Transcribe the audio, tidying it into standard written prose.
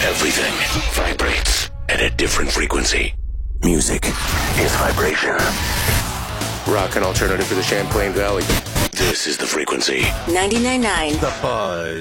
Everything vibrates at a different frequency. Music is vibration. Rock and alternative for the Champlain Valley. This is the frequency. 99.9 The Buzz.